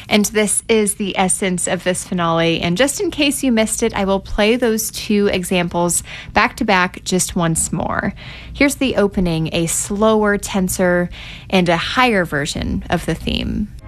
And this is the essence of this finale. And just in case you missed it, I will play those two examples back to back just once more. Here's the opening, a slower, tenser, and a higher version of the theme.